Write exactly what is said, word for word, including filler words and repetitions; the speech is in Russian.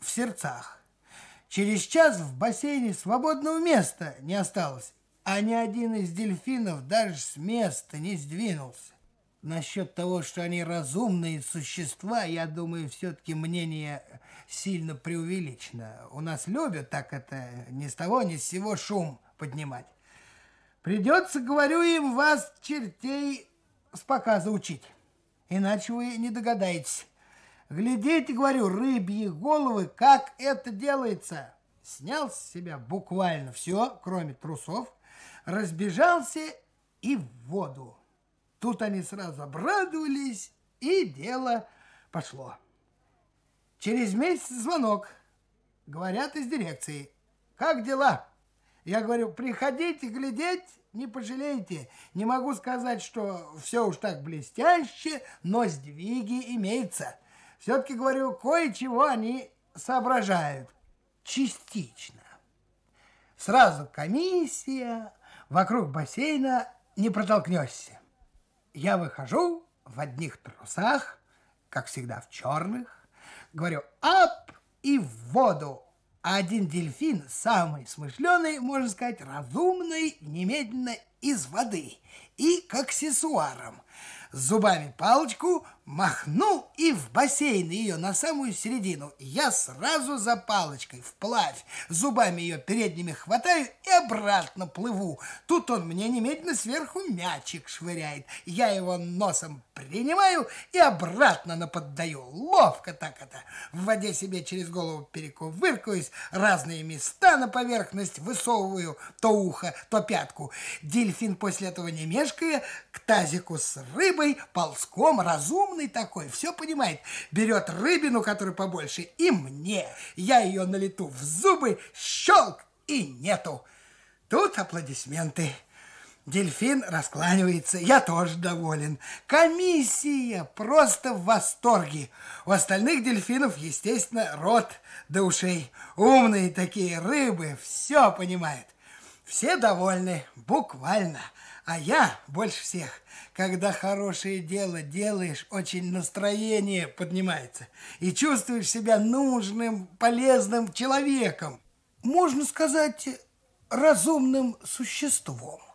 в сердцах. Через час в бассейне свободного места не осталось, а ни один из дельфинов даже с места не сдвинулся. Насчет того, что они разумные существа, я думаю, все-таки мнение сильно преувеличено. У нас любят так это ни с того ни с сего шум поднимать. Придется, говорю им, вас, чертей, с показа учить, иначе вы не догадаетесь. Глядите, говорю, рыбьи головы, как это делается. Снял с себя буквально все, кроме трусов, разбежался и в воду. Тут они сразу обрадовались, и дело пошло. Через месяц звонок. Говорят из дирекции. Как дела? Я говорю, приходите глядеть, не пожалеете. Не могу сказать, что все уж так блестяще, но сдвиги имеются. Все-таки, говорю, кое-чего они соображают. Частично. Сразу комиссия, вокруг бассейна не протолкнешься. Я выхожу в одних трусах, как всегда в черных, говорю «ап» и в воду. А один дельфин, самый смышленый, можно сказать, разумный, немедленно из воды и к аксессуарам. С зубами палочку махнул и в бассейн ее на самую середину. Я сразу за палочкой вплавь, зубами ее передними хватаю и обратно плыву. Тут он мне немедленно сверху мячик швыряет. Я его носом принимаю и обратно наподдаю. Ловко так это. В воде себе через голову перекувыркаюсь, разные места на поверхность высовываю, то ухо, то пятку. Дельфин после этого не мешкая к тазику с рыбой ползком, разумный такой, все понимает, берет рыбину, которая побольше, и мне. Я ее на лету в зубы, щелк, и нету. Тут аплодисменты. Дельфин раскланивается, я тоже доволен. Комиссия просто в восторге. У остальных дельфинов, естественно, рот до ушей. Умные такие рыбы, все понимают. Все довольны, буквально. А я больше всех. Когда хорошее дело делаешь, очень настроение поднимается. И чувствуешь себя нужным, полезным человеком. Можно сказать, разумным существом.